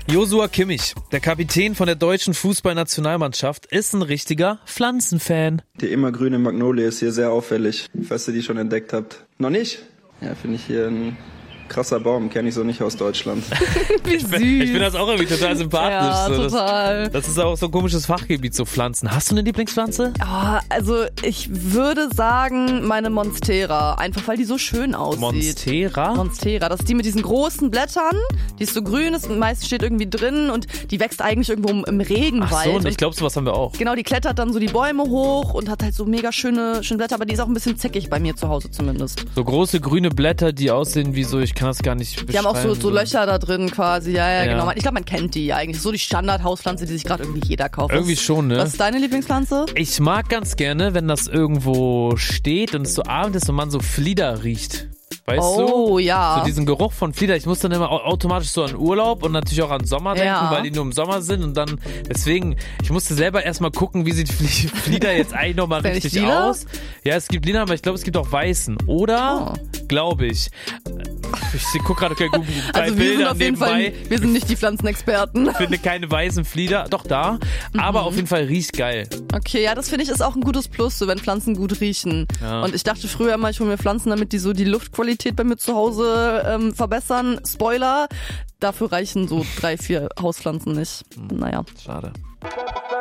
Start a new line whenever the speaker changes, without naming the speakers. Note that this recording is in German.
Joshua Kimmich, der Kapitän von der deutschen Fußballnationalmannschaft, ist ein richtiger Pflanzenfan.
Die immergrüne Magnolie ist hier sehr auffällig, falls ihr die schon entdeckt habt. Noch nicht? Ja, finde ich hier ein krasser Baum, kenne ich so nicht aus Deutschland.
Wie süß.
Ich finde das auch irgendwie total sympathisch.
Ja,
so.
total.
Das ist auch so ein komisches Fachgebiet, so Pflanzen. Hast du eine Lieblingspflanze?
Ja, also ich würde sagen, meine Monstera. Einfach weil die so schön aussieht. Monstera, das ist die mit diesen großen Blättern. Die ist so grün, ist meist steht irgendwie drin und die wächst eigentlich irgendwo im Regenwald.
Ach so, und ich glaube, sowas haben wir auch.
Genau, die klettert dann so die Bäume hoch und hat halt so mega schöne Blätter, aber die ist auch ein bisschen zickig bei mir zu Hause zumindest.
So große grüne Blätter, die aussehen wie so, ich kann das gar nicht beschreiben.
Die haben auch so Löcher da drin quasi, ja, genau. Ich glaube, man kennt die eigentlich. So die Standardhauspflanze, die sich gerade irgendwie jeder kauft.
Irgendwie schon, ne?
Was ist deine Lieblingspflanze?
Ich mag ganz gerne, wenn das irgendwo steht und es so Abend ist und man so Flieder riecht. Weißt du?
Oh, ja.
So diesen Geruch von Flieder. Ich muss dann immer automatisch so an Urlaub und natürlich auch an Sommer denken, weil die nur im Sommer sind und dann, deswegen, ich musste selber erstmal gucken, wie sieht Flieder jetzt eigentlich nochmal richtig aus. Ja, es gibt lila, aber ich glaube, es gibt auch weißen. Oder, glaube ich gucke gerade Google
also wir sind auf jeden Fall, wir sind nicht die Pflanzenexperten.
Ich finde keine weißen Flieder, doch da, aber auf jeden Fall riecht geil.
Okay, ja, das finde ich ist auch ein gutes Plus, so wenn Pflanzen gut riechen.
Ja.
Und ich dachte früher immer, ich hole mir Pflanzen, damit die so die Luftqualität bei mir zu Hause verbessern. Spoiler, dafür reichen so 3-4 Hauspflanzen nicht. Naja.
Schade.